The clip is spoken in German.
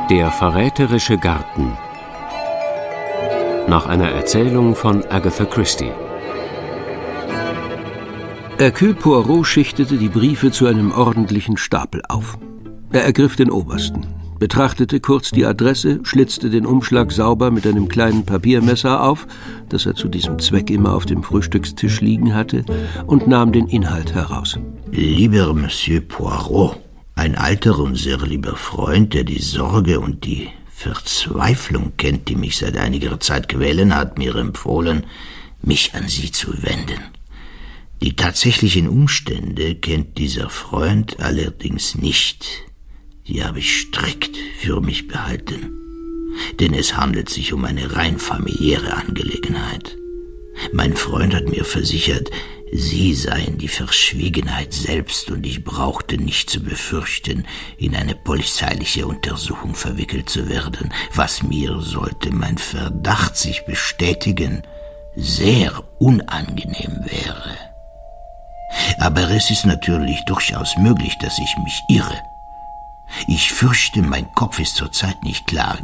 Der verräterische Garten. Nach einer Erzählung von Agatha Christie. Hercule Poirot schichtete die Briefe zu einem ordentlichen Stapel auf. Er ergriff den obersten, betrachtete kurz die Adresse, schlitzte den Umschlag sauber mit einem kleinen Papiermesser auf, das er zu diesem Zweck immer auf dem Frühstückstisch liegen hatte, und nahm den Inhalt heraus. Lieber Monsieur Poirot, ein alter und sehr lieber Freund, der die Sorge und die Verzweiflung kennt, die mich seit einiger Zeit quälen, hat mir empfohlen, mich an Sie zu wenden. Die tatsächlichen Umstände kennt dieser Freund allerdings nicht. Die habe ich strikt für mich behalten, denn es handelt sich um eine rein familiäre Angelegenheit. Mein Freund hat mir versichert, Sie seien die Verschwiegenheit selbst und ich brauchte nicht zu befürchten, in eine polizeiliche Untersuchung verwickelt zu werden, was mir, sollte mein Verdacht sich bestätigen, sehr unangenehm wäre. Aber es ist natürlich durchaus möglich, dass ich mich irre. Ich fürchte, mein Kopf ist zurzeit nicht klar